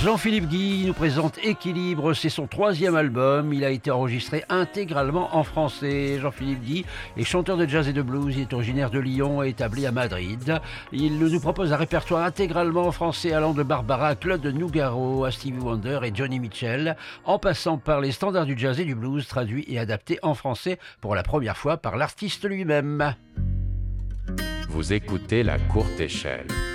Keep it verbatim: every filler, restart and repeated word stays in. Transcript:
Jean-Philippe Guy nous présente Équilibre, c'est son troisième album, il a été enregistré intégralement en français. Jean-Philippe Guy est chanteur de jazz et de blues, il est originaire de Lyon et établi à Madrid. Il nous propose un répertoire intégralement en français allant de Barbara à Claude Nougaro, à Stevie Wonder et Johnny Mitchell, en passant par les standards du jazz et du blues traduits et adaptés en français pour la première fois par l'artiste lui-même. Vous écoutez La Courte Échelle.